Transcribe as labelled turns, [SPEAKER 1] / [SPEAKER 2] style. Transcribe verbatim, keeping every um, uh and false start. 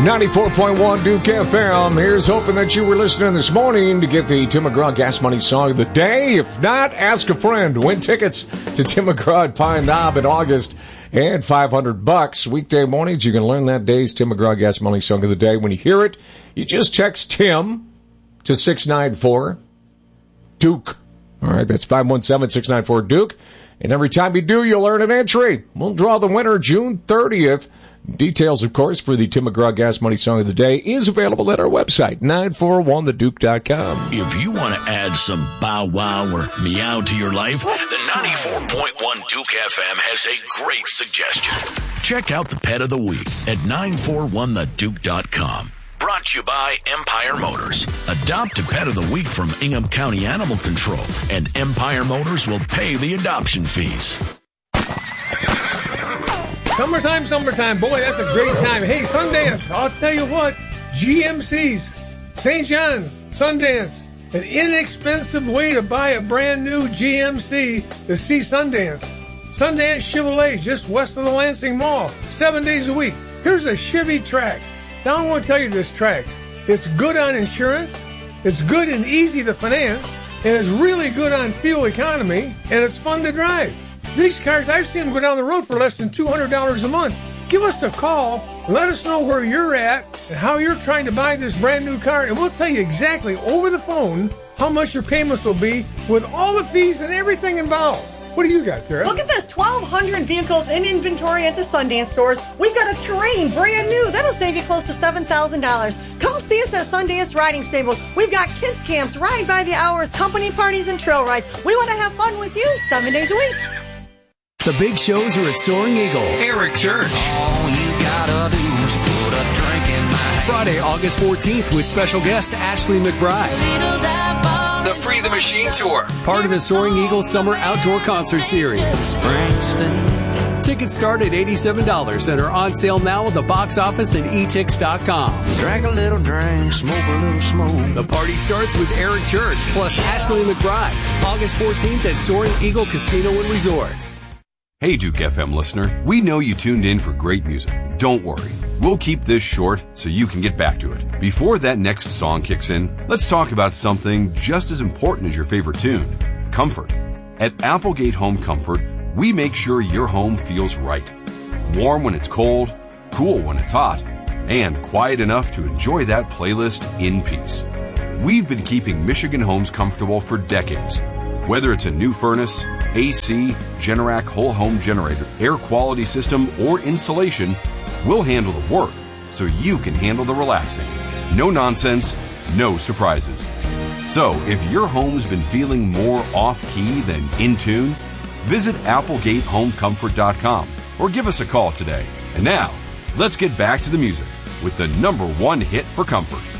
[SPEAKER 1] ninety-four point one Duke F M. Here's hoping that you were listening this morning to get the Tim McGraw Gas Money Song of the Day. If not, ask a friend. Win tickets to Tim McGraw at Pine Knob in August and five hundred bucks. Weekday mornings, you can learn that day's Tim McGraw Gas Money Song of the Day. When you hear it, you just text Tim to six nine four Duke. All right, that's five one seven, six nine four Duke. And every time you do, you'll earn an entry. We'll draw the winner June thirtieth. Details, of course, for the Tim McGraw Gas Money Song of the Day is available at our website, nine four one the duke dot com.
[SPEAKER 2] If you want to add some bow wow or meow to your life, the ninety-four point one Duke F M has a great suggestion. Check out the Pet of the Week at nine four one the duke dot com. Brought to you by Empire Motors. Adopt a Pet of the Week from Ingham County Animal Control, and Empire Motors will pay the adoption fees.
[SPEAKER 3] Summertime, summertime. Boy, that's a great time. Hey, Sundance, I'll tell you what. G M C's, Saint John's, Sundance. An inexpensive way to buy a brand new G M C to see Sundance. Sundance Chevrolet, just west of the Lansing Mall. Seven days a week. Here's a Chevy Trax. Now I want to tell you this Trax. It's good on insurance. It's good and easy to finance. And it's really good on fuel economy. And it's fun to drive. These cars, I've seen them go down the road for less than two hundred dollars a month. Give us a call. Let us know where you're at and how you're trying to buy this brand new car. And we'll tell you exactly over the phone how much your payments will be with all the fees and everything involved. What do you got, Tara?
[SPEAKER 4] Look at this, twelve hundred vehicles in inventory at the Sundance stores. We've got a Terrain, brand new. That'll save you close to seven thousand dollars. Come see us at Sundance Riding Stables. We've got kids camps, ride by the hours, company parties, and trail rides. We want to have fun with you seven days a week.
[SPEAKER 5] The big shows are at Soaring Eagle. Eric Church.
[SPEAKER 6] All you gotta do is put a drink in my hand.
[SPEAKER 5] Friday, August fourteenth with special guest Ashley McBride.
[SPEAKER 7] The Free the Machine Tour.
[SPEAKER 5] Part of the Soaring Eagle Summer Outdoor Concert Series. Tickets start at eighty-seven dollars and are on sale now at the box office and e tix dot com.
[SPEAKER 6] Drink a little drink, smoke a little smoke.
[SPEAKER 5] The party starts with Eric Church plus Ashley McBride. August fourteenth at Soaring Eagle Casino and Resort.
[SPEAKER 8] Hey, Duke F M listener, we know you tuned in for great music. Don't worry. We'll keep this short so you can get back to it. Before that next song kicks in, let's talk about something just as important as your favorite tune, comfort. At Applegate Home Comfort, we make sure your home feels right. Warm when it's cold, cool when it's hot, and quiet enough to enjoy that playlist in peace. We've been keeping Michigan homes comfortable for decades. Whether it's a new furnace, A C, Generac whole home generator, air quality system, or insulation, we'll handle the work so you can handle the relaxing. No nonsense, no surprises. So if your home's been feeling more off-key than in tune, visit applegate home comfort dot com or give us a call today. And now, let's get back to the music with the number one hit for comfort.